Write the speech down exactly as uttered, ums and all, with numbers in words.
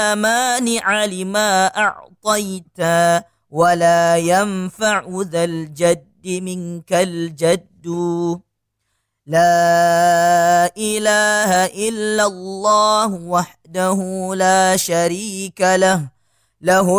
مانع لما أعطيت ولا ينفع ذا الجد منك الجد. لا إله إلا الله وحده لا شريك له له